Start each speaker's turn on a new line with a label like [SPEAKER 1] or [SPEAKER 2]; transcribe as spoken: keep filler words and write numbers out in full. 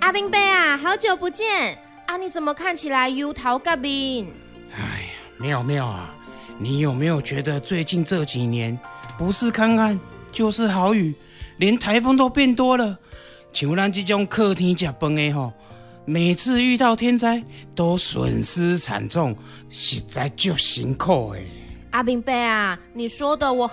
[SPEAKER 1] 阿明伯啊，好久不见啊！你怎么看起来忧头革面？
[SPEAKER 2] 哎呀，妙妙啊，你有没有觉得最近这几年不是干旱就是好雨，连台风都变多了？像咱这种靠天吃饭的吼，每次遇到天灾都损失惨重，实在就辛苦哎。
[SPEAKER 1] 阿明伯啊，你说的我